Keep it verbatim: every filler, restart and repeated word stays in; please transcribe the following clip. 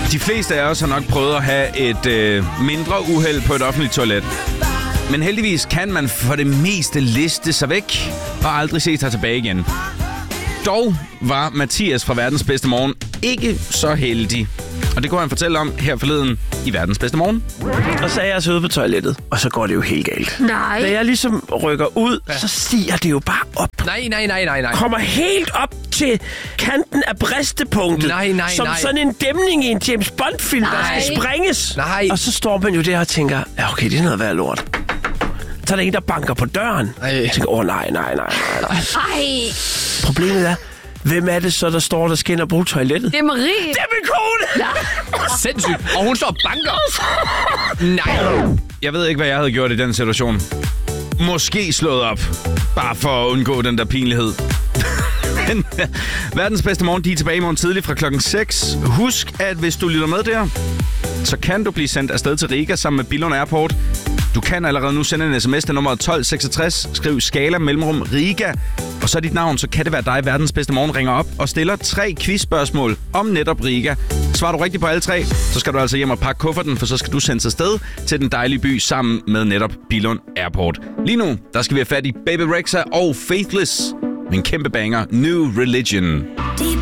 De fleste af os har nok prøvet at have et øh, mindre uheld på et offentligt toilet. Men heldigvis kan man for det meste liste sig væk og aldrig se sig tilbage igen. Dog var Mathias fra Verdens Bedste Morgen ikke så heldig. Og det kunne han fortælle om her forleden i Verdens Bedste Morgen. Og så er jeg så ude på toilettet, og så går det jo helt galt. Nej. Da jeg ligesom rykker ud, ja. så stiger det jo bare op. Nej, nej, nej, nej, nej. Kommer helt op til kanten af bristepunktet. Nej, nej, som nej. sådan en dæmning i en James Bond-film, der skal sprænges. Nej. Og så står man jo der og tænker, ja okay, det er noget værd lort. Så er der en, der banker på døren. Ej. Jeg tænker, åh oh, nej, nej, nej, nej. Ej. Problemet er, hvem er det så, der står, der skal ind og bruge toilettet? Det er Marie. Det er min kone! Ja. Sindssygt. Og hun står og banker. Nej. Jeg ved ikke, hvad jeg havde gjort i den situation. Måske slået op. Bare for at undgå den der pinlighed. Men Verdens Bedste Morgen, de er tilbage i morgen tidligt fra klokken seks. Husk, at hvis du lytter med der, så kan du blive sendt afsted til Riga sammen med Billund Airport. Du kan allerede nu sende en sms til nummer tolv seksogtres. Skriv skala mellemrum Riga. Og så dit navn, så kan det være dig, Verdens Bedste Morgen ringer op og stiller tre quizspørgsmål om netop Riga. Svarer du rigtigt på alle tre, så skal du altså hjem og pakke kufferten, for så skal du sendes afsted til den dejlige by sammen med netop Billund Airport. Lige nu, der skal vi have fat i Baby Rexha og Faithless. Med en kæmpe banger, New Religion.